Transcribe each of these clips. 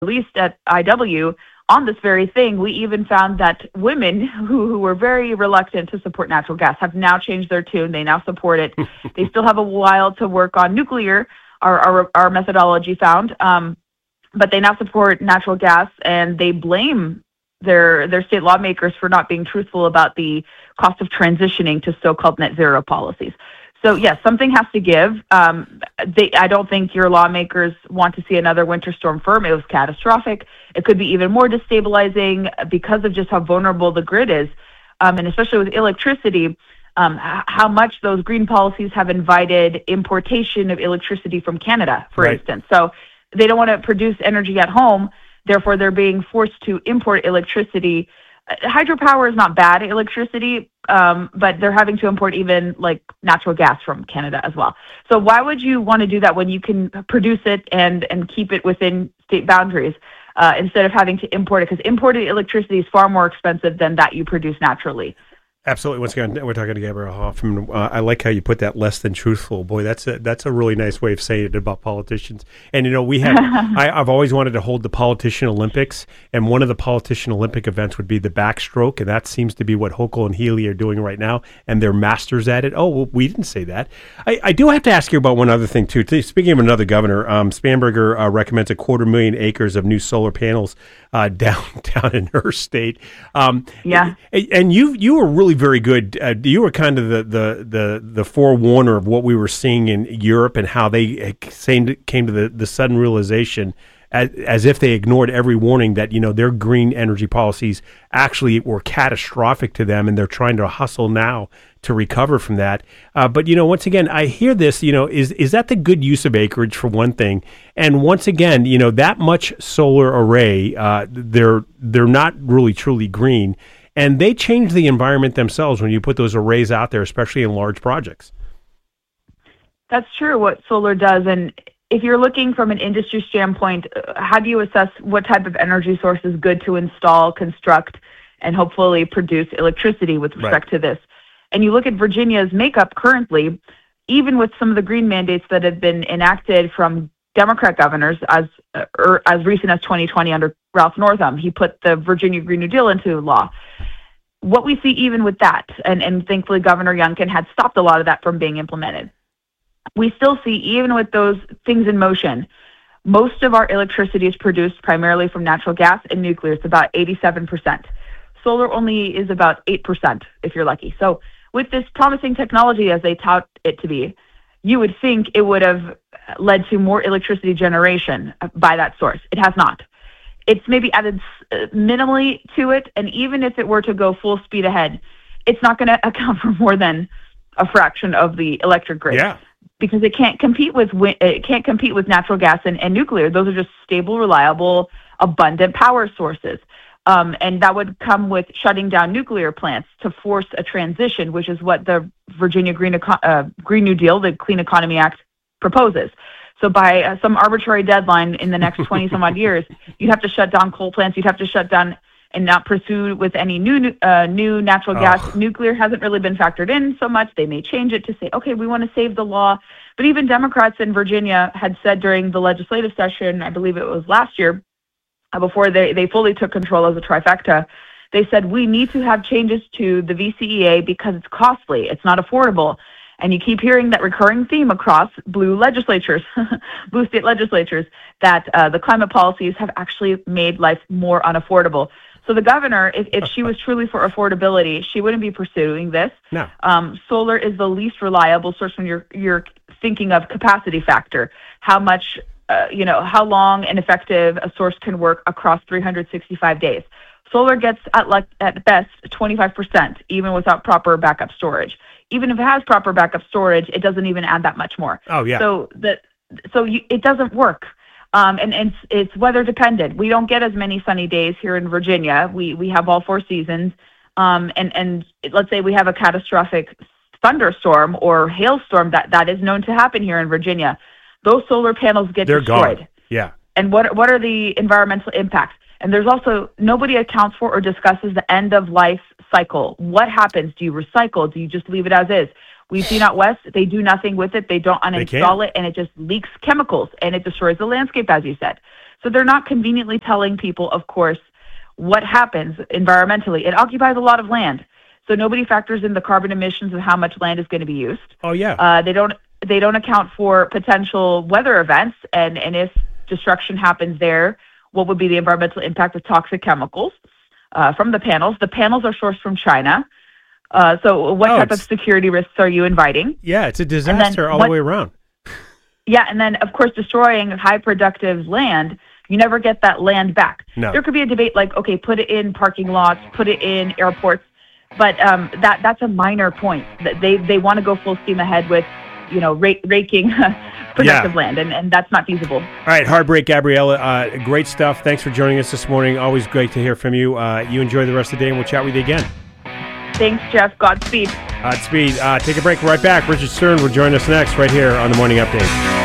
released at IW on this very thing, we even found that women who were very reluctant to support natural gas have now changed their tune. They now support it. They still have a while to work on nuclear, our methodology found, but they now support natural gas, and they blame their state lawmakers for not being truthful about the cost of transitioning to so-called net zero policies. So yes, something has to give. I don't think your lawmakers want to see another winter storm firm. It was catastrophic. It could be even more destabilizing because of just how vulnerable the grid is, and especially with electricity, how much those green policies have invited importation of electricity from Canada, for instance. So they don't want to produce energy at home. Therefore, they're being forced to import electricity. Hydropower is not bad electricity, but they're having to import even like natural gas from Canada as well. So why would you want to do that when you can produce it and keep it within state boundaries instead of having to import it? Because imported electricity is far more expensive than that you produce naturally. Absolutely. Once again, we're talking to Gabrielle Hoffman. I like how you put that less than truthful. Boy, that's a really nice way of saying it about politicians. And, we have, I've always wanted to hold the Politician Olympics, and one of the Politician Olympic events would be the backstroke, and that seems to be what Hochul and Healy are doing right now, and they're masters at it. Oh, well, we didn't say that. I do have to ask you about one other thing, too. Speaking of another governor, Spanberger recommends 250,000 acres of new solar panels down in her state. Yeah. And you were really very good. You were kind of the forewarner of what we were seeing in Europe and how they came to the sudden realization, as if they ignored every warning, that their green energy policies actually were catastrophic to them, and they're trying to hustle now to recover from that. But once again, I hear this. Is that the good use of acreage, for one thing? And once again, that much solar array, they're not really truly green. And they change the environment themselves when you put those arrays out there, especially in large projects. That's true, what solar does. And if you're looking from an industry standpoint, how do you assess what type of energy source is good to install, construct, and hopefully produce electricity with respect to this? And you look at Virginia's makeup currently, even with some of the green mandates that have been enacted from Democrat governors as recent as 2020 under Ralph Northam. He put the Virginia Green New Deal into law. What we see even with that, and thankfully Governor Youngkin had stopped a lot of that from being implemented, we still see, even with those things in motion, most of our electricity is produced primarily from natural gas and nuclear. It's about 87%. Solar only is about 8%, if you're lucky. So with this promising technology, as they tout it to be, you would think it would have led to more electricity generation by that source. It has not. It's maybe added minimally to it, and even if it were to go full speed ahead, it's not going to account for more than a fraction of the electric grid. Yeah. Because it can't compete with natural gas and nuclear. Those are just stable, reliable, abundant power sources. And that would come with shutting down nuclear plants to force a transition, which is what the Virginia Green New Deal, the Clean Economy Act, proposes. So by some arbitrary deadline in the next 20 some odd years, you'd have to shut down coal plants. You'd have to shut down and not pursue with any new natural gas. Nuclear hasn't really been factored in so much. They may change it to say, okay, we want to save the law. But even Democrats in Virginia had said during the legislative session, I believe it was last year, before they fully took control as a trifecta, they said, we need to have changes to the VCEA because it's costly. It's not affordable. And you keep hearing that recurring theme across blue legislatures, blue state legislatures, that the climate policies have actually made life more unaffordable. So the governor, if she was truly for affordability, she wouldn't be pursuing this. No. Solar is the least reliable source when you're thinking of capacity factor, how much, how long and effective a source can work across 365 days. Solar gets at best 25%, even without proper backup storage. Even if it has proper backup storage, it doesn't even add that much more. Oh yeah. So it doesn't work. And it's weather dependent. We don't get as many sunny days here in Virginia. We have all four seasons. And let's say we have a catastrophic thunderstorm or hailstorm that is known to happen here in Virginia. Those solar panels get destroyed. Gone. Yeah. And what are the environmental impacts? And there's also, nobody accounts for or discusses the end of life cycle. What happens? Do you recycle? Do you just leave it as is? We've seen out west, they do nothing with it. They don't uninstall it, and it just leaks chemicals, and it destroys the landscape, as you said. So they're not conveniently telling people, of course, what happens environmentally. It occupies a lot of land. So nobody factors in the carbon emissions of how much land is going to be used. Oh, yeah. They don't account for potential weather events, and if destruction happens there, what would be the environmental impact of toxic chemicals from the panels? The panels are sourced from China. So what type of security risks are you inviting? Yeah, it's a disaster all the way around. Yeah, and then, of course, destroying high productive land, you never get that land back. No. There could be a debate like, okay, put it in parking lots, put it in airports, but that's a minor point. They want to go full steam ahead with, raking productive land, and that's not feasible. All right, Heartbreak Gabriella, great stuff. Thanks for joining us this morning. Always great to hear from you. You enjoy the rest of the day, and we'll chat with you again. Thanks, Jeff. Godspeed. Godspeed. Take a break. Right back. Richard Stern will join us next right here on the Morning Update.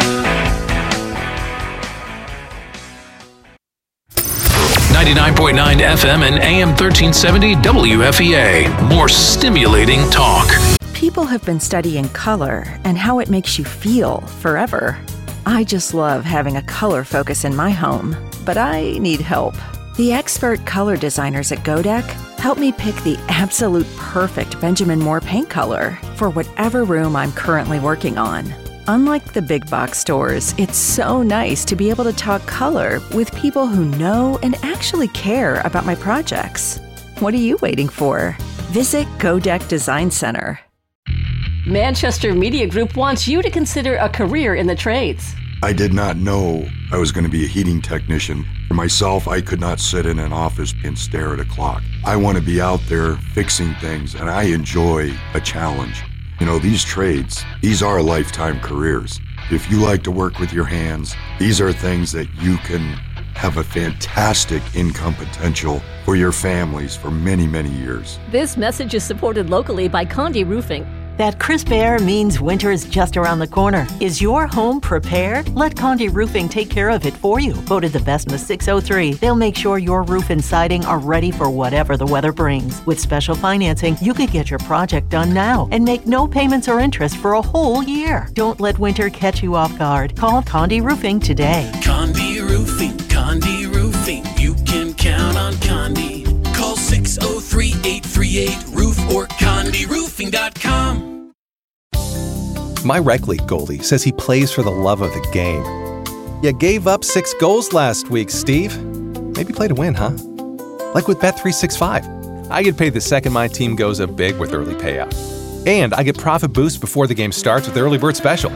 99.9 FM and AM 1370 WFEA. More stimulating talk. People have been studying color and how it makes you feel forever. I just love having a color focus in my home, but I need help. The expert color designers at Godek help me pick the absolute perfect Benjamin Moore paint color for whatever room I'm currently working on. Unlike the big box stores, it's so nice to be able to talk color with people who know and actually care about my projects. What are you waiting for? Visit Godek Design Center. Manchester Media Group wants you to consider a career in the trades. I did not know I was going to be a heating technician. For myself, I could not sit in an office and stare at a clock. I want to be out there fixing things, and I enjoy a challenge. These trades, these are lifetime careers. If you like to work with your hands, these are things that you can have a fantastic income potential for your families for many, many years. This message is supported locally by Condi Roofing. That crisp air means winter is just around the corner. Is your home prepared? Let Condi Roofing take care of it for you. Voted the best in the 603, they'll make sure your roof and siding are ready for whatever the weather brings. With special financing, you could get your project done now and make no payments or interest for a whole year. Don't let winter catch you off guard. Call Condi Roofing today. Condi Roofing, Condi Roofing. You can count on Condi. Call 603-838-ROOF or CondiRoofing.com. My rec league goalie says he plays for the love of the game. You gave up 6 goals last week, Steve. Maybe play to win, huh? Like with Bet365. I get paid the second my team goes up big with early payout. And I get profit boost before the game starts with the early bird special.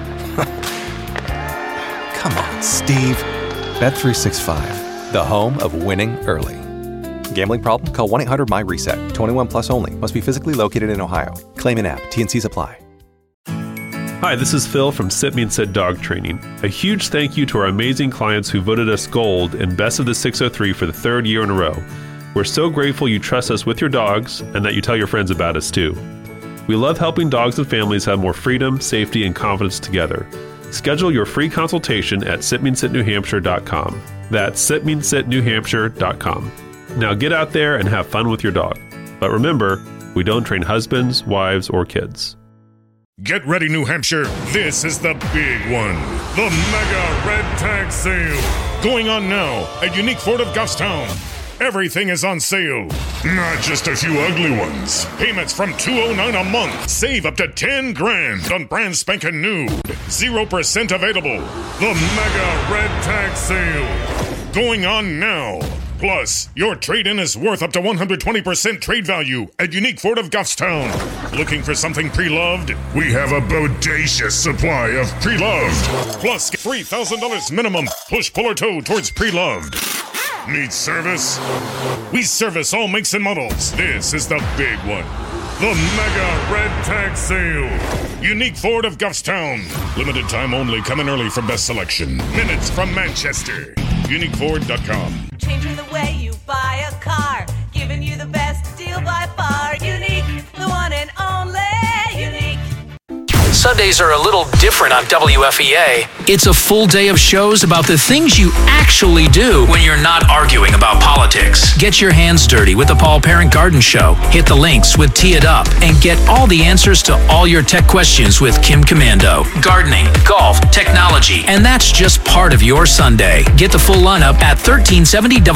Come on, Steve. Bet365, the home of winning early. Gambling problem? Call 1-800-MY-RESET. 21 plus only. Must be physically located in Ohio. Claim in app. T&Cs apply. Hi, this is Phil from Sit Me and Sit Dog Training. A huge thank you to our amazing clients who voted us gold and best of the 603 for the 3rd year in a row. We're so grateful you trust us with your dogs and that you tell your friends about us too. We love helping dogs and families have more freedom, safety, and confidence together. Schedule your free consultation at sitmeansitnewhampshire.com. That's sitmeansitnewhampshire.com. Now get out there and have fun with your dog. But remember, we don't train husbands, wives, or kids. Get ready, New Hampshire. This is the big one. The Mega Red Tag Sale. Going on now at Unique Ford of Goffstown. Everything is on sale. Not just a few ugly ones. Payments from $209 a month. Save up to $10,000 on brand spanking new. 0% available. The Mega Red Tag Sale. Going on now. Plus, your trade-in is worth up to 120% trade value at Unique Ford of Goffstown. Looking for something pre-loved? We have a bodacious supply of pre-loved. Plus, $3,000 minimum push, pull, or tow towards pre-loved. Need service? We service all makes and models. This is the big one. The Mega Red Tag Sale. Unique Ford of Goffstown. Limited time only. Coming early for best selection. Minutes from Manchester. UniqueFord.com. Changing the way you buy a car. Giving you the best deal by far. Unique. The one and only Unique. Sundays are a little different on WFEA. It's a full day of shows about the things you actually do when you're not arguing about politics. Get your hands dirty with the Paul Parent Garden Show. Hit the links with Tee It Up and get all the answers to all your tech questions with Kim Commando. Gardening, golf, technology, and that's just part of your Sunday. Get the full lineup at 1370